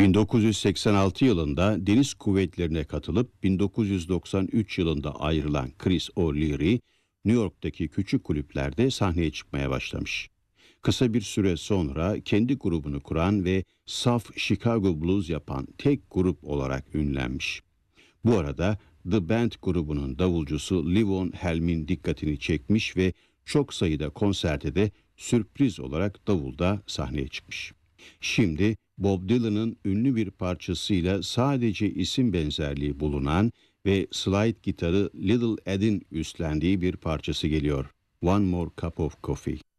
1986 yılında deniz kuvvetlerine katılıp 1993 yılında ayrılan Chris O'Leary, New York'taki küçük kulüplerde sahneye çıkmaya başlamış. Kısa bir süre sonra kendi grubunu kuran ve saf Chicago Blues yapan tek grup olarak ünlenmiş. Bu arada The Band grubunun davulcusu Levon Helm'in dikkatini çekmiş ve çok sayıda konserde de sürpriz olarak davulda sahneye çıkmış. Şimdi Bob Dylan'ın ünlü bir parçasıyla sadece isim benzerliği bulunan ve slide gitarı Little Ed'in üstlendiği bir parçası geliyor. One More Cup of Coffee.